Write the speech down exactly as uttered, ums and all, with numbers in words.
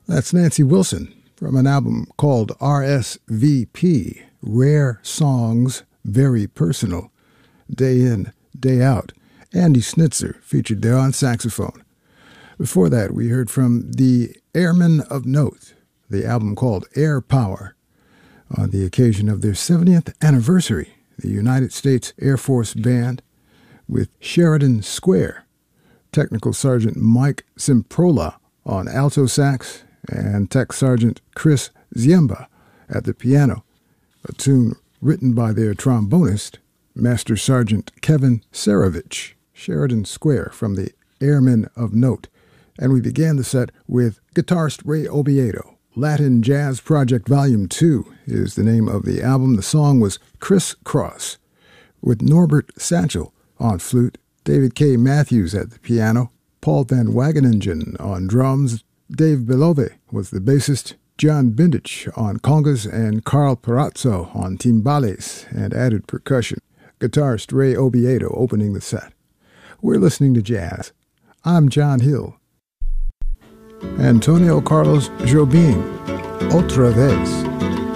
That's Nancy Wilson from an album called R S V P, Rare Songs, Very Personal, Day In, Day Out. Andy Snitzer featured there on saxophone. Before that, we heard from the Airmen of Note, the album called Air Power, on the occasion of their seventieth anniversary, the United States Air Force Band with Sheridan Square, Technical Sergeant Mike Simprola on alto sax, and Tech Sergeant Chris Ziemba at the piano, a tune written by their trombonist, Master Sergeant Kevin Saravich. Sheridan Square from the Airmen of Note. And we began the set with guitarist Ray Obiedo. Latin Jazz Project Volume two is the name of the album. The song was Criss Cross, with Norbert Satchel on flute, David K. Matthews at the piano, Paul Van Wageningen on drums, Dave Belove was the bassist, John Bindich on congas, and Carl Perazzo on timbales and added percussion. Guitarist Ray Obiedo opening the set. We're listening to jazz. I'm John Hill. Antonio Carlos Jobim, Otra Vez.